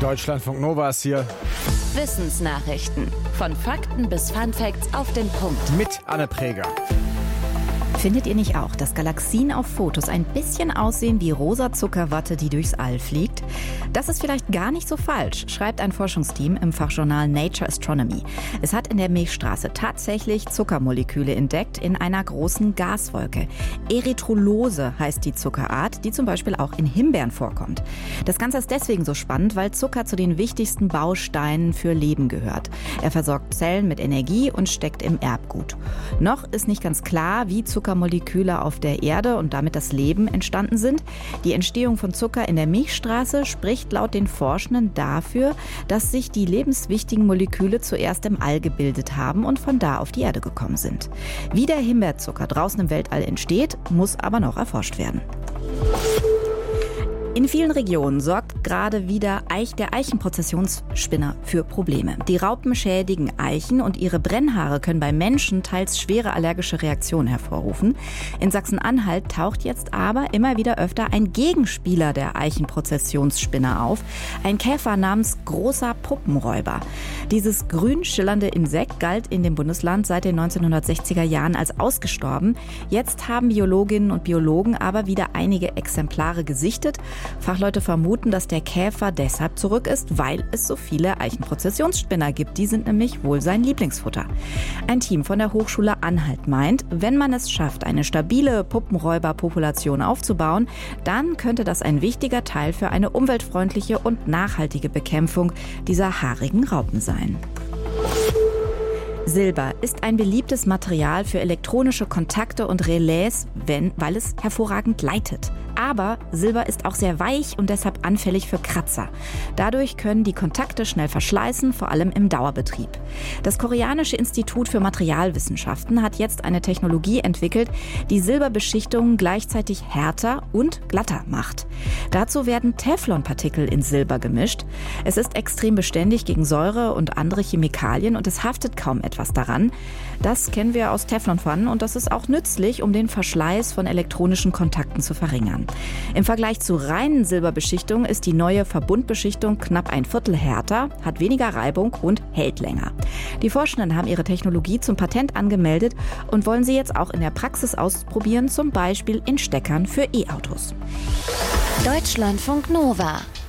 Deutschlandfunk Nova ist hier. Wissensnachrichten. Von Fakten bis Funfacts auf den Punkt. Mit Anne Preger. Findet ihr nicht auch, dass Galaxien auf Fotos ein bisschen aussehen wie rosa Zuckerwatte, die durchs All fliegt? Das ist vielleicht gar nicht so falsch, schreibt ein Forschungsteam im Fachjournal Nature Astronomy. Es hat in der Milchstraße tatsächlich Zuckermoleküle entdeckt in einer großen Gaswolke. Erythrolose heißt die Zuckerart, die zum Beispiel auch in Himbeeren vorkommt. Das Ganze ist deswegen so spannend, weil Zucker zu den wichtigsten Bausteinen für Leben gehört. Er versorgt Zellen mit Energie und steckt im Erbgut. Noch ist nicht ganz klar, wie Zuckermoleküle auf der Erde und damit das Leben entstanden sind. Die Entstehung von Zucker in der Milchstraße spricht laut den Forschenden dafür, dass sich die lebenswichtigen Moleküle zuerst im All gebildet haben und von da auf die Erde gekommen sind. Wie der Himbeerzucker draußen im Weltall entsteht, muss aber noch erforscht werden. In vielen Regionen sorgt gerade wieder der Eichenprozessionsspinner für Probleme. Die Raupen schädigen Eichen und ihre Brennhaare können bei Menschen teils schwere allergische Reaktionen hervorrufen. In Sachsen-Anhalt taucht jetzt aber immer wieder öfter ein Gegenspieler der Eichenprozessionsspinner auf, ein Käfer namens großer Puppenräuber. Dieses grün schillernde Insekt galt in dem Bundesland seit den 1960er Jahren als ausgestorben. Jetzt haben Biologinnen und Biologen aber wieder einige Exemplare gesichtet. Fachleute vermuten, dass der Käfer deshalb zurück ist, weil es so viele Eichenprozessionsspinner gibt. Die sind nämlich wohl sein Lieblingsfutter. Ein Team von der Hochschule Anhalt meint, wenn man es schafft, eine stabile Puppenräuberpopulation aufzubauen, dann könnte das ein wichtiger Teil für eine umweltfreundliche und nachhaltige Bekämpfung dieser haarigen Raupen sein. Silber ist ein beliebtes Material für elektronische Kontakte und Relais, weil es hervorragend leitet. Aber Silber ist auch sehr weich und deshalb anfällig für Kratzer. Dadurch können die Kontakte schnell verschleißen, vor allem im Dauerbetrieb. Das koreanische Institut für Materialwissenschaften hat jetzt eine Technologie entwickelt, die Silberbeschichtungen gleichzeitig härter und glatter macht. Dazu werden Teflonpartikel in Silber gemischt. Es ist extrem beständig gegen Säure und andere Chemikalien und es haftet kaum etwas daran. Das kennen wir aus Teflonpfannen und das ist auch nützlich, um den Verschleiß von elektronischen Kontakten zu verringern. Im Vergleich zu reinen Silberbeschichtungen ist die neue Verbundbeschichtung knapp ein Viertel härter, hat weniger Reibung und hält länger. Die Forschenden haben ihre Technologie zum Patent angemeldet und wollen sie jetzt auch in der Praxis ausprobieren, zum Beispiel in Steckern für E-Autos. Deutschlandfunk Nova.